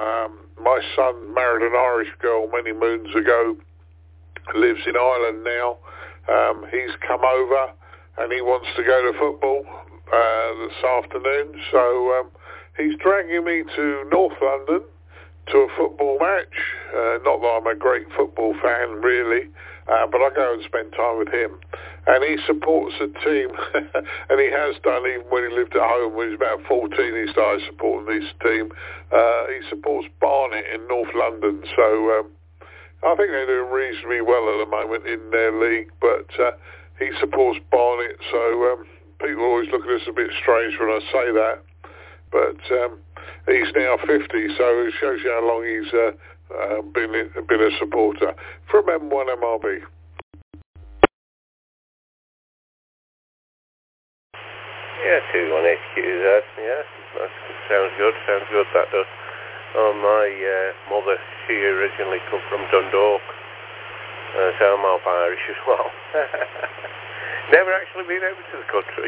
My son married an Irish girl many moons ago, lives in Ireland now. He's come over and he wants to go to football this afternoon, so he's dragging me to North London to a football match. Not that I'm a great football fan, really, but I go and spend time with him. And he supports a team, and he has done even when he lived at home. When he was about 14, he started supporting this team. He supports Barnet in North London, so I think they're doing reasonably well at the moment in their league, but he supports Barnet, so people always look at us a bit strange when I say that. But he's now 50, so it shows you how long he's been a supporter. From M1 MRB. Yeah, 21HQZ, yeah, that sounds good, that does. Oh, my mother, she originally come from Dundalk, so I'm half Irish as well. Never actually been over to the country,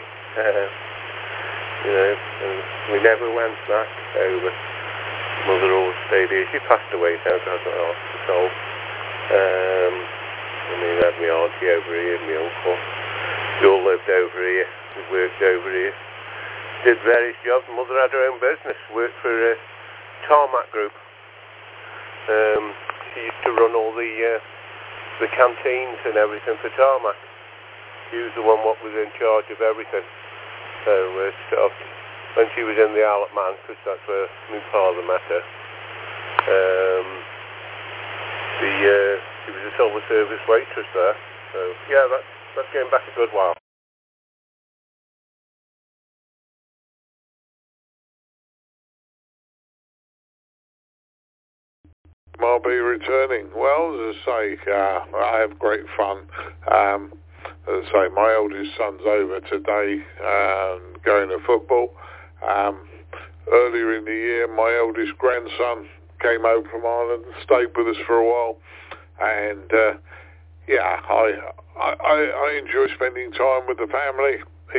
and we never went back over. Mother always stayed here. She passed away now, so I was at the hospital. And we had my auntie over here, my uncle. We all lived over here. We worked over here. Did various jobs. Mother had her own business. Worked for a Tarmac Group. She used to run all the canteens and everything for Tarmac. She was the one what was in charge of everything. So when she was in the Isle of Man, because that's where my father met her, she was a silver service waitress there. So yeah, that's going back a good while. I'll be returning. Well, as I say, I have great fun. As I say, my oldest son's over today going to football. Earlier in the year, my oldest grandson came over from Ireland and stayed with us for a while. And I enjoy spending time with the family.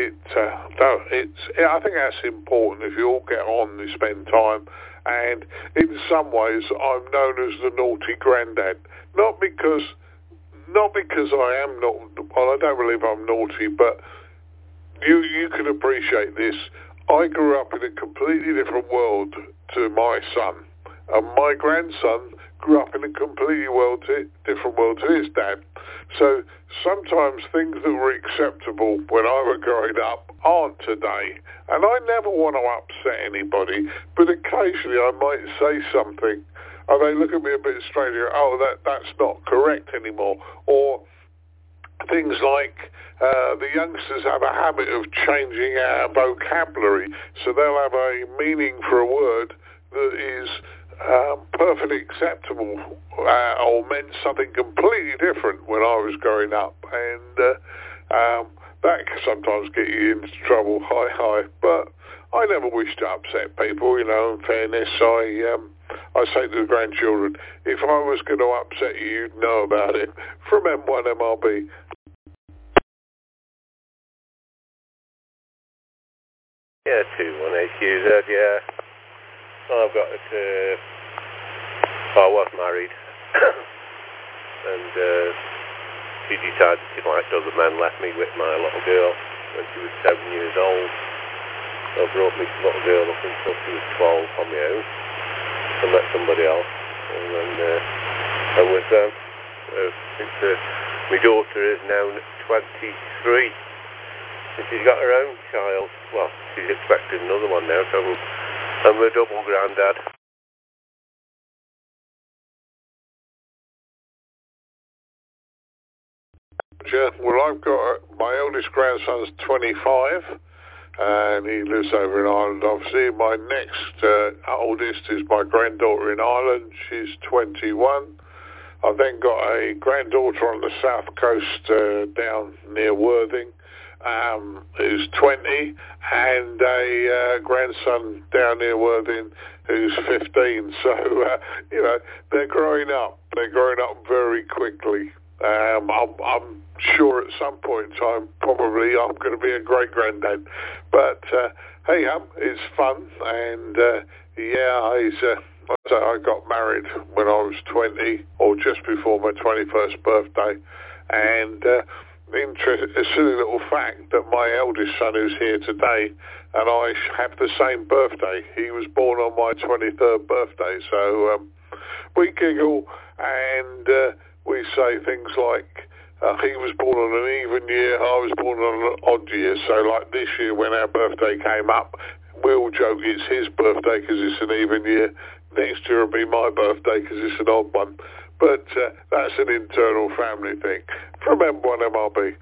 I think that's important. If you all get on, you spend time. And in some ways, I'm known as the naughty granddad. Not because I am not. Well, I don't believe I'm naughty, but you can appreciate this. I grew up in a completely different world to my son, and my grandson grew up in a completely different world to his dad. So sometimes things that were acceptable when I was growing up aren't today. And I never want to upset anybody, but occasionally I might say something and they look at me a bit strange and go, oh, that's not correct anymore. Or things like the youngsters have a habit of changing our vocabulary, so they'll have a meaning for a word that is perfectly acceptable or meant something completely different when I was growing up, and that can sometimes get you into trouble. Hi, but I never wish to upset people. In fairness, I say to the grandchildren, if I was going to upset you, you'd know about it. From M1 MRB. Yeah, 21HQZ, yeah. Well, I've got it, I was married, and she decided she liked other men, left me with my little girl when she was 7 years old. So I brought my little girl up until she was 12 on my own. I met somebody else, and then I'm with them. My daughter is now 23, and she's got her own child. Well, she's expecting another one now, so I'm a double granddad. Well, I've got my oldest grandson's 25, and he lives over in Ireland, obviously. My next oldest is my granddaughter in Ireland. She's 21. I've then got a granddaughter on the south coast down near Worthing, who's 20, and a grandson down near Worthing who's 15. So, they're growing up. They're growing up very quickly. I'm sure at some point in time, probably I'm going to be a great granddad. But hey, it's fun, and I got married when I was 20, or just before my 21st birthday, and a silly little fact that my eldest son, who's here today, and I have the same birthday. He was born on my 23rd birthday, so we giggle and we say things like, he was born on an even year, I was born on an odd year. So like this year when our birthday came up, we all joke it's his birthday because it's an even year. Next year will be my birthday because it's an odd one. But that's an internal family thing. From M1MRB.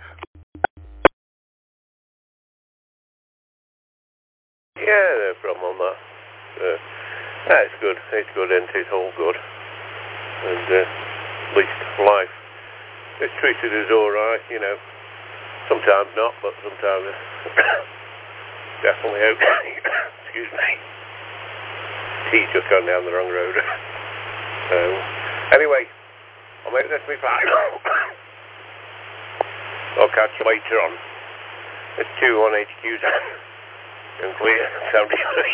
Yeah, no problem on that. That's good. It's good, and it's all good. And at least life is treated as alright, you know. Sometimes not, but sometimes definitely okay. Excuse me. He's just gone down the wrong road. So, anyway, I'll make this my final. I'll catch you later on. It's 2-1-HQ's and clear, 73.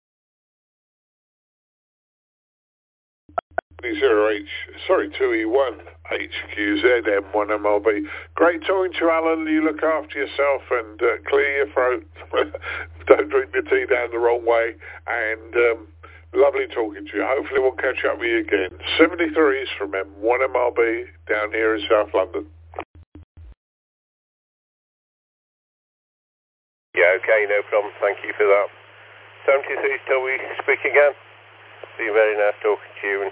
2E1HQZ M1MRB. Great talking to you, Alan. You look after yourself and clear your throat. Don't drink the tea down the wrong way. And lovely talking to you. Hopefully we'll catch up with you again. 73s from M1MRB down here in South London. Yeah, okay, no problem. Thank you for that. 73s till we speak again. It's been very nice talking to you. And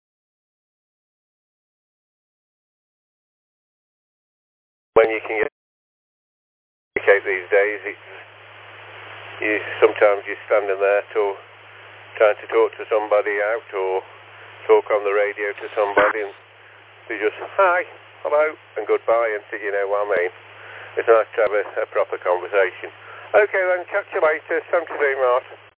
when you can communicate these days, sometimes you're standing there trying to talk to somebody out or talk on the radio to somebody and they just hi, hello and goodbye, and you know what I mean. It's nice to have a proper conversation. Okay then, catch you later. 73 Mart.